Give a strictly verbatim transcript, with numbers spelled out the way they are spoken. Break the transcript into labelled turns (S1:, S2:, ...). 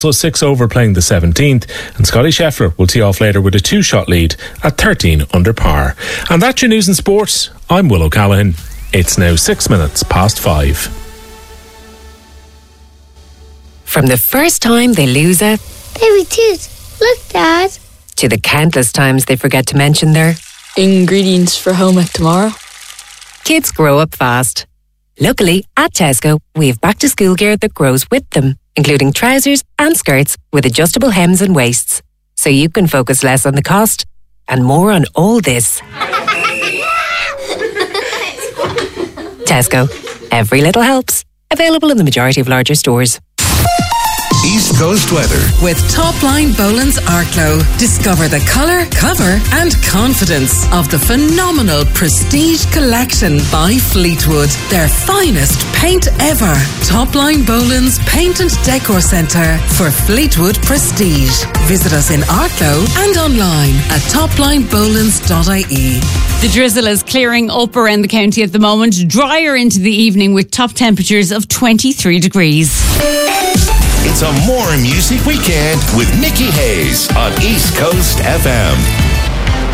S1: So six over playing the seventeenth, and Scotty Scheffler will tee off later with a two-shot lead at thirteen under par. And that's your news and sports. I'm Will O'Callaghan. It's now six minutes past five.
S2: From the first time they lose a
S3: baby tooth, look, Dad,
S2: to the countless times they forget to mention their
S4: ingredients for home ec tomorrow,
S2: kids grow up fast. Luckily, at Tesco, we have back-to-school gear that grows with them, including trousers and skirts with adjustable hems and waists, so you can focus less on the cost and more on all this. Tesco. Every little helps. Available in the majority of larger stores.
S5: East Coast weather
S6: with Topline Boland's Arklow. Discover the colour, cover and confidence of the phenomenal Prestige Collection by Fleetwood. Their finest paint ever. Topline Boland's Paint and Decor Centre for Fleetwood Prestige. Visit us in Arklow and online at topline bolands dot I E.
S7: The drizzle is clearing up around the county at the moment. Drier into the evening with top temperatures of twenty-three degrees.
S5: It's a more music weekend with Nikki Hayes on East Coast F M.